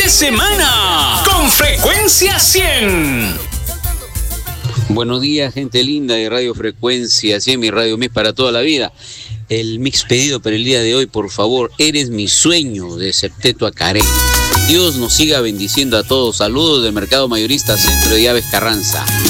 semana con Frecuencia 100. Buenos días, gente linda de Radio Frecuencia 100, mi radio mix para toda la vida. El mix pedido para el día de hoy, por favor, Eres mi sueño, de Septeto Acaré. Dios nos siga bendiciendo a todos. Saludos del Mercado Mayorista Centro de Llaves Carranza.